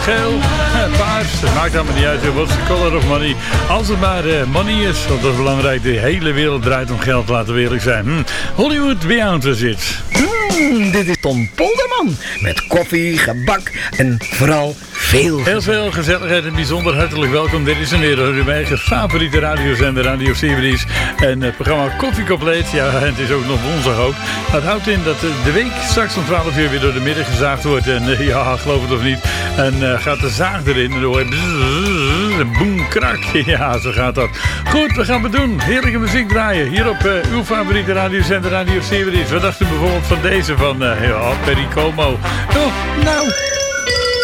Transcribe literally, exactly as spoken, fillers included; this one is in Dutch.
geel, paars, het maakt allemaal niet uit. What's the color of money? Als het maar uh, money is, want dat is belangrijk. De hele wereld draait om geld, laten we eerlijk zijn. Hm. Hollywood Beyond was it. Mm, dit is Tom Polderman. Met koffie, gebak en vooral veel... Heel veel gezelligheid en bijzonder hartelijk welkom. Dit is een weer uw eigen favoriete radiozender, Radio Series. En het programma Koffie Compleet. Ja, en het is ook nog woensdag ook. Dat houdt in dat de week straks om twaalf uur weer door de midden gezaagd wordt. En uh, ja, geloof het of niet. En uh, gaat de zaag erin. En dan hoor je boem, krak. Ja, zo gaat dat. Goed, wat gaan we doen? Heerlijke muziek draaien. Hier op uh, uw favoriete radiozender, Radio Series. Wat dacht u bijvoorbeeld van deze van uh, ja, Perry Como? Oh, nou...